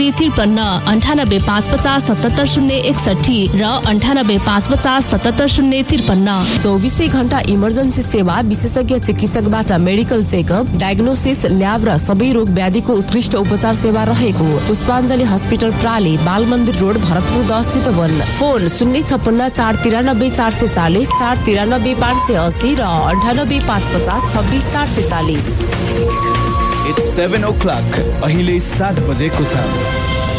9855770061 र 9855770053। 24 घण्टा इमर्जेन्सी सेवा, विशेषज्ञ चिकित्सकबाट मेडिकल चेकअप, डायग्नोसिस, ल्याब र सबै रोग व्याधिको उत्कृष्ट उपचार सेवा रहेको पुष्पाञ्जली हस्पिटल प्राली, बाल मन्दिर रोड, भरतपुर 10 चितवन। फोन 056 493 440 493 580 र 98 550 26 440। It's 7 o'clock. अहिले 7 बजेको छ।